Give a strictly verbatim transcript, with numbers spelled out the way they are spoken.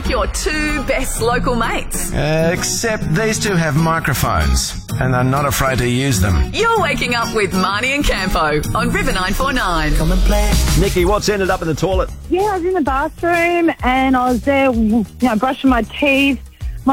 like your two best local mates. Uh, except these two have microphones and they're not afraid to use them. You're waking up with Marnie and Campo on River nine four nine. Come and play. Nikki, what's ended up in the toilet? Yeah, I was in the bathroom and I was there, you know, brushing my teeth,